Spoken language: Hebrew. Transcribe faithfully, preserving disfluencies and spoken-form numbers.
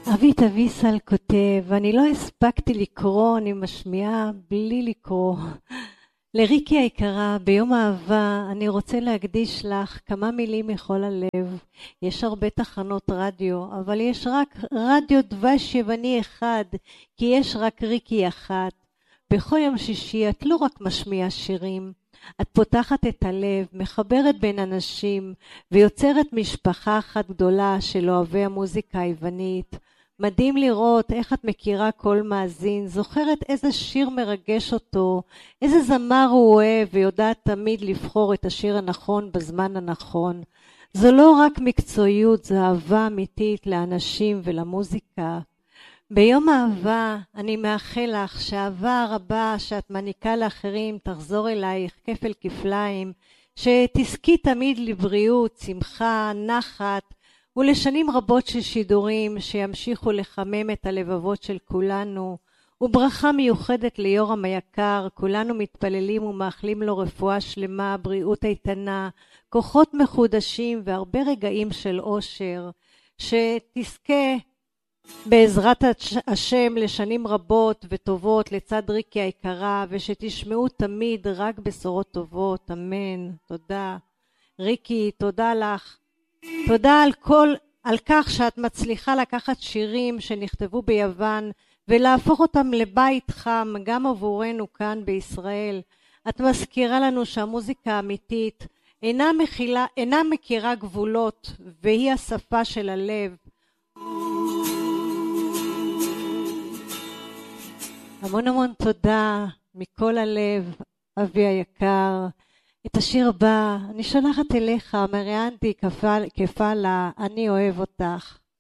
אבית אביסל כותב, אני לא הספקתי לקרוא, אני משמיעה בלי לקרוא. לריקי היקרה, ביום אהבה אני רוצה להקדיש לך כמה מילים מכל הלב. יש הרבה תחנות רדיו, אבל יש רק רדיו דבש יווני אחד, כי יש רק ריקי אחת. בכל יום שישי את לא רק משמיעה שירים, את פותחת את הלב, מחברת בין אנשים, ויוצרת משפחה אחת גדולה של אוהבי המוזיקה היוונית. מדהים לראות איך את מכירה כל מאזין, זוכרת איזה שיר מרגש אותו, איזה זמר הוא אוהב, ויודעת תמיד לבחור את השיר הנכון בזמן הנכון. זו לא רק מקצועיות, זו אהבה אמיתית לאנשים ולמוזיקה. ביום האהבה אני מאחל לך שהאהבה הרבה שאת מעניקה לאחרים תחזור אלייך כפל כפליים, שתזכי תמיד לבריאות, שמחה, נחת, ולשנים רבות של שידורים שימשיכו לחמם את הלבבות של כולנו, וברכה מיוחדת ליורם היקר, כולנו מתפללים ומאחלים לו רפואה שלמה, בריאות איתנה, כוחות מחודשים והרבה רגעים של אושר, שתזכה בעזרת השם לשנים רבות וטובות לצד ריקי היקרה, ושתשמעו תמיד רק בשורות טובות, אמן. תודה ריקי, תודה לך. תודה על כל, על כך שאת מצליחה לקחת שירים שנכתבו ביוון ולהפוך אותם לבית חם גם עבורנו כאן בישראל. את מזכירה לנו שהמוזיקה האמיתית אינה מכילה, אינה מכירה גבולות, והיא השפה של הלב. המון המון תודה מכל הלב, אבי היקר. את השיר הבא אני שולחת אליך, מריאנטי כפלה, אני אוהב אותך.